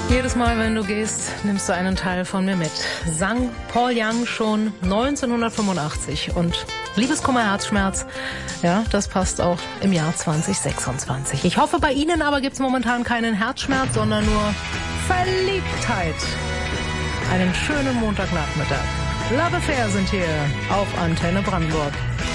Jedes Mal, wenn du gehst, nimmst du einen Teil von mir mit. Sang Paul Young schon 1985. Und Liebeskummer, Herzschmerz, ja, das passt auch im Jahr 2026. Ich hoffe, bei Ihnen aber gibt's momentan keinen Herzschmerz, sondern nur Verliebtheit. Einen schönen Montagnachmittag. Love Affair sind hier auf Antenne Brandenburg.